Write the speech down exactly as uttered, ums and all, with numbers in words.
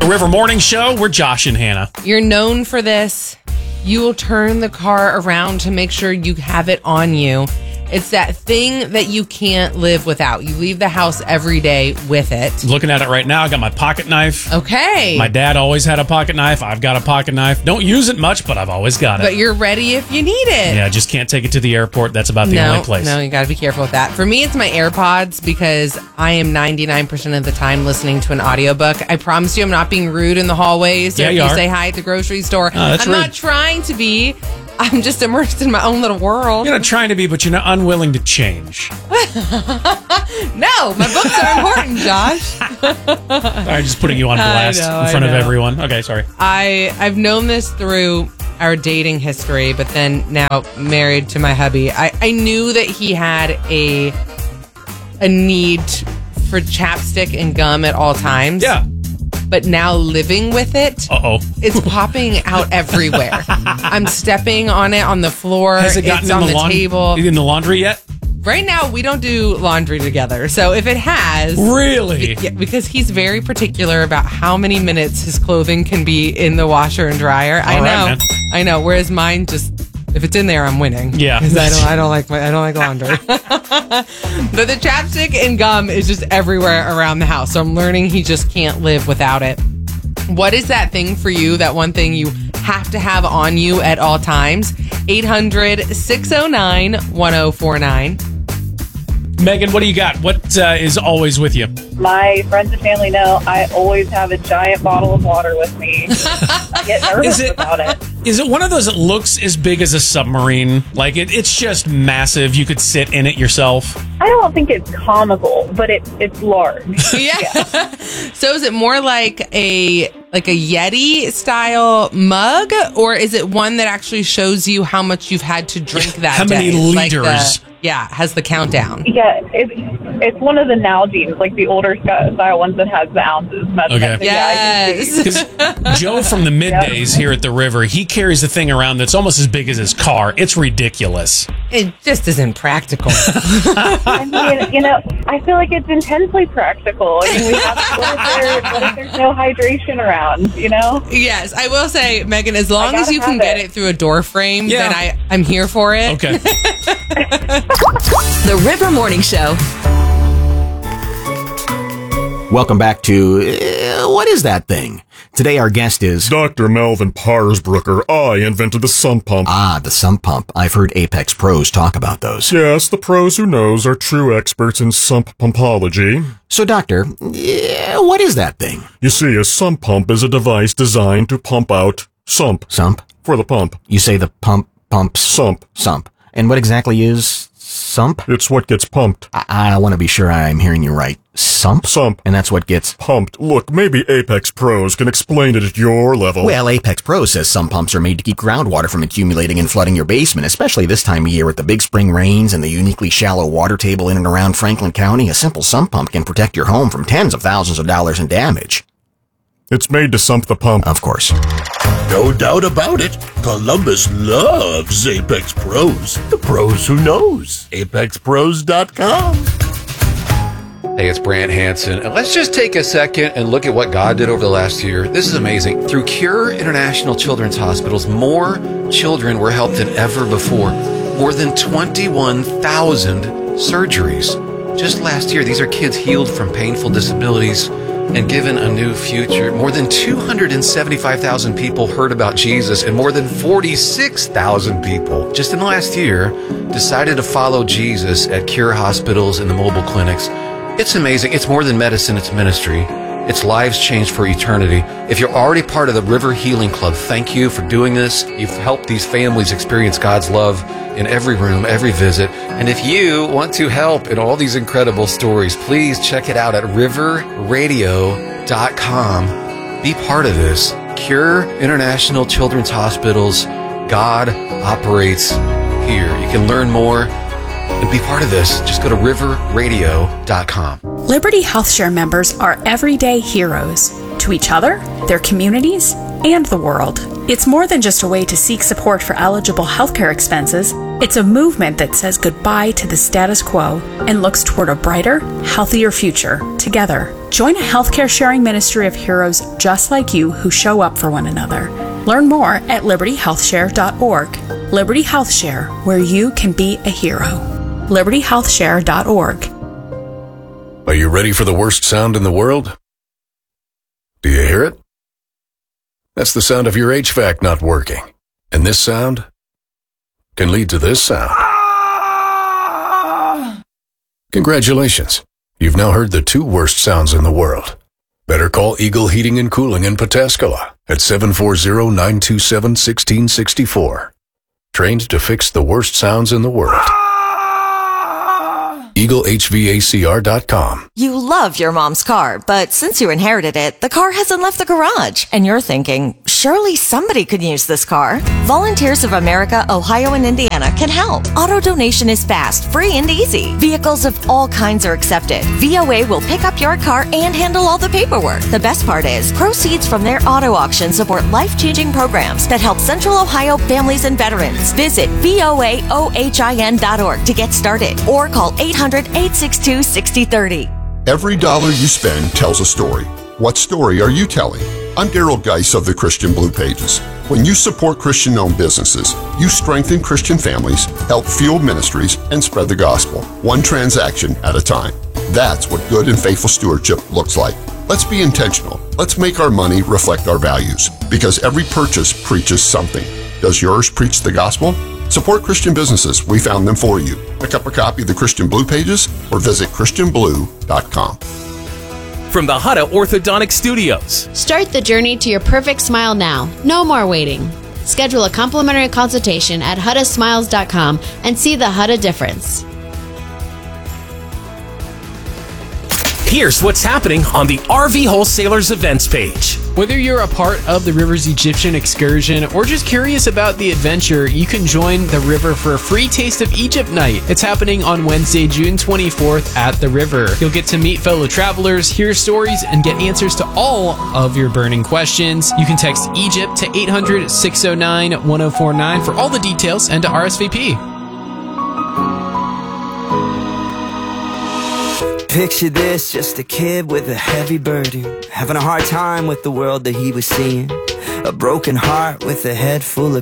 The River Morning Show, we're Josh and Hannah. You're known for this. You will turn the car around to make sure you have it on you. It's that thing that you can't live without. You leave the house every day with it. Looking at it right now, I got my pocket knife. Okay. My dad always had a pocket knife. I've got a pocket knife. Don't use it much, but I've always got it. But you're ready if you need it. Yeah, just can't take it to the airport. That's about the no, only place. No, you got to be careful with that. For me, it's my AirPods because I am ninety-nine percent of the time listening to an audiobook. I promise you I'm not being rude in the hallways. Yeah, or if you you are. say hi at the grocery store. Oh, that's I'm rude. not trying to be. I'm just immersed in my own little world. You're not trying to be, but you're not unwilling to change. No, my books are important, Josh. All right, just putting you on blast know, in front I of know. everyone. Okay, sorry. I, I've known this through our dating history, but then now married to my hubby, I, I knew that he had a a need for chapstick and gum at all times. Yeah. But now living with it, Uh-oh. it's popping out everywhere. I'm stepping on it on the floor. Has it gotten it's in on the, the laun- table. in the laundry yet? Right now, we don't do laundry together. So if it has... Really? Yeah, because he's very particular about how many minutes his clothing can be in the washer and dryer. I All right, know. man. I know. Whereas mine just... If it's in there, I'm winning. Yeah. Because I don't, I don't like my, I don't like laundry. But the chapstick and gum is just everywhere around the house. So I'm learning he just can't live without it. What is that thing for you? That one thing you have to have on you at all times? eight hundred, six oh nine, one oh four nine. Megan, what do you got? What uh, is always with you? My friends and family know I always have a giant bottle of water with me. I get nervous Is it- about it. Is it one of those that looks as big as a submarine? Like, it, it's just massive. You could sit in it yourself. I don't think it's comical, but it, it's large. Yeah. So is it more like a like a Yeti style mug, or is it one that actually shows you how much you've had to drink that How many day? Like the- liters? yeah, has the countdown. Yeah, it's, it's one of the Nalgene's, like the older style ones that has the ounces. That's Okay. it. Yeah, I can see. Yes. Joe from the middays here at the river, he carries the thing around that's almost as big as his car. It's ridiculous. It just isn't practical. I mean, you know, I feel like it's intensely practical. I mean, we have, what if, there, what if there's no hydration around, you know? Yes, I will say, Megan, as long I as gotta you can have get it. it through a door frame, Yeah. then I, I'm here for it. Okay. The River Morning Show. Welcome back to uh, What is that thing? Today our guest is Doctor Melvin Parsbrucker. I invented the sump pump. Ah, the sump pump. I've heard Apex pros talk about those. Yes, the pros who knows are true experts in sump pumpology. So, doctor, yeah, what is that thing? You see, a sump pump is a device designed to pump out sump Sump? for the pump. You say the pump pumps Sump. sump. And what exactly is sump? It's what gets pumped. I, I want to be sure I'm hearing you right. Sump? Sump. And that's what gets... Pumped. Look, maybe Apex Pros can explain it at your level. Well, Apex Pro says some pumps are made to keep groundwater from accumulating and flooding your basement, especially this time of year with the big spring rains and the uniquely shallow water table in and around Franklin County. A simple sump pump can protect your home from tens of thousands of dollars in damage. It's made to sump the pump. Of course. No doubt about it. Columbus loves Apex Pros. The pros who knows. apex pros dot com. Hey, it's Brant Hansen, and let's just take a second and look at what God did over the last year. This is amazing. Through Cure International Children's Hospitals, more children were helped than ever before. More than twenty-one thousand surgeries. Just last year, these are kids healed from painful disabilities and given a new future. More than two hundred seventy-five thousand people heard about Jesus, and more than forty-six thousand people just in the last year decided to follow Jesus at Cure hospitals and the mobile clinics. It's amazing. It's more than medicine, it's ministry. It's lives changed for eternity. If you're already part of the River Healing Club, thank you for doing this. You've helped these families experience God's love in every room, every visit. And if you want to help in all these incredible stories, please check it out at river radio dot com. Be part of this. Cure International Children's Hospitals. God operates here. You can learn more and be part of this. Just go to river radio dot com. Liberty HealthShare members are everyday heroes to each other, their communities, and the world. It's more than just a way to seek support for eligible healthcare expenses. It's a movement that says goodbye to the status quo and looks toward a brighter, healthier future together. Join a healthcare sharing ministry of heroes just like you who show up for one another. Learn more at liberty health share dot org. Liberty Health Share, where you can be a hero. liberty health share dot org. Are you ready for the worst sound in the world? Do you hear it? That's the sound of your H V A C not working. And this sound can lead to this sound. Congratulations. You've now heard the two worst sounds in the world. Better call Eagle Heating and Cooling in Pataskala at seven four zero, nine two seven, one six six four. Trained to fix the worst sounds in the world. Eagle H V A C R dot com. You love your mom's car, but since you inherited it, the car hasn't left the garage. And you're thinking, surely somebody could use this car. Volunteers of America, Ohio, and Indiana can help. Auto donation is fast, free, and easy. Vehicles of all kinds are accepted. V O A will pick up your car and handle all the paperwork. The best part is, proceeds from their auto auction support life-changing programs that help Central Ohio families and veterans. Visit V O A O H I N dot org to get started or call eight hundred, eight six two, six zero three zero. Every dollar you spend tells a story. What story are you telling? I'm Daryl Geis of the Christian Blue Pages. When you support Christian-owned businesses, you strengthen Christian families, help fuel ministries, and spread the gospel, one transaction at a time. That's what good and faithful stewardship looks like. Let's be intentional. Let's make our money reflect our values, because every purchase preaches something. Does yours preach the gospel? Support Christian businesses. We found them for you. Pick up a copy of the Christian Blue Pages or visit christian blue dot com. From the Hutta Orthodontic Studios. Start the journey to your perfect smile now. No more waiting. Schedule a complimentary consultation at hutta smiles dot com and see the Hutta difference. Here's what's happening on the R V Wholesalers events page. Whether you're a part of the River's Egyptian excursion or just curious about the adventure, you can join the River for a free Taste of Egypt night. It's happening on Wednesday, June twenty-fourth at the River. You'll get to meet fellow travelers, hear stories, and get answers to all of your burning questions. You can text Egypt to eight hundred, six oh nine, one oh four nine for all the details and to R S V P. Picture this, just a kid with a heavy burden, having a hard time with the world that he was seeing. A broken heart with a head full of